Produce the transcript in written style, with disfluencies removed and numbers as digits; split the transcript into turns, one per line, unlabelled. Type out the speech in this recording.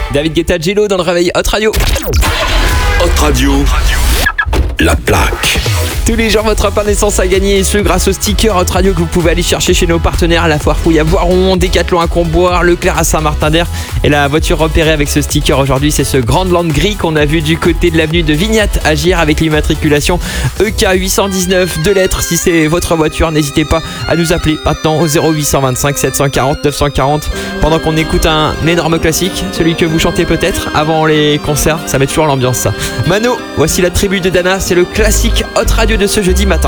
David Guetta, Jello dans le réveil Hot Radio.
Hot Radio, la plaque.
Tous les jours, votre pain d'essence à gagner, et ce grâce au sticker Hot Radio que vous pouvez aller chercher chez nos partenaires, la Foire Fouille à Voiron, Décathlon à Comboire, Leclerc à Saint-Martin-d'Air. Et la voiture repérée avec ce sticker aujourd'hui, c'est ce Grandland gris qu'on a vu du côté de l'avenue de Vignat à Gire avec l'immatriculation EK 819, 2 lettres. Si c'est votre voiture, n'hésitez pas à nous appeler maintenant au 0825 740 940 pendant qu'on écoute un énorme classique, celui que vous chantez peut-être avant les concerts. Ça met toujours l'ambiance, ça. Mano, voici la tribu de Dana, c'est le classique Hot Radio de ce jeudi matin.